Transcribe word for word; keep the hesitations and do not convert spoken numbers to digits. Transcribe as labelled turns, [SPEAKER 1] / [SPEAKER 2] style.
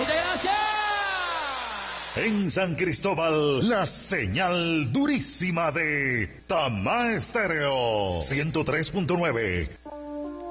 [SPEAKER 1] Muchas gracias.
[SPEAKER 2] En San Cristóbal, la señal durísima de Tamá Estéreo ciento tres punto nueve.